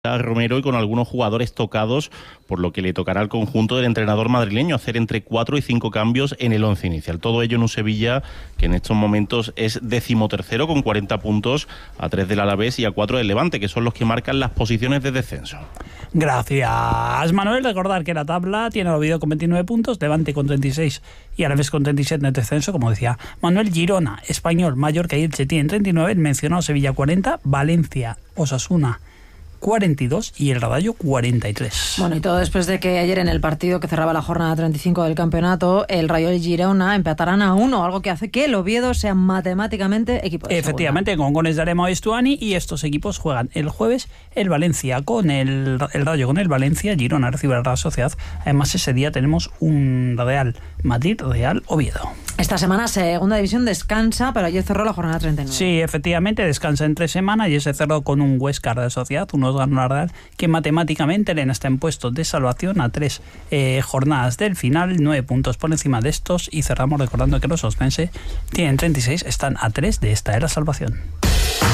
Romero y con algunos jugadores tocados, por lo que le tocará al conjunto del entrenador madrileño hacer entre 4 y 5 cambios en el once inicial. Todo ello en un Sevilla que en estos momentos es 13º con 40 puntos, a 3 del Alavés y a 4 del Levante, que son los que marcan las posiciones de descenso. Gracias, Manuel. Recordar que la tabla tiene el Oviedo con 29 puntos, Levante con 36 y Alavés con 37 en el descenso, como decía Manuel. Girona, Español, Mallorca y Elche tienen 39, el mencionado Sevilla 40, Valencia, Osasuna 42 y el Rayo 43. Bueno, y todo después de que ayer en el partido que cerraba la jornada 35 del campeonato, el Rayo y Girona empatarán a 1, algo que hace que el Oviedo sea matemáticamente equipo de Efectivamente, segunda. con goles de Arema y Estuani, y estos equipos juegan el jueves el Valencia con el Rayo con el Valencia, Girona recibe a la Real Sociedad. Además, ese día tenemos un Real Madrid, Real Oviedo. Esta semana Segunda División descansa, pero ayer cerró la jornada 39. Sí, efectivamente, descansa entre semana y se cerró con un Huesca Real Sociedad, unos ganó la Real, que matemáticamente Elena está en puestos de salvación a 3 jornadas del final, 9 puntos por encima de estos, y cerramos recordando que los oscense tienen 36, están a 3 de esta era salvación.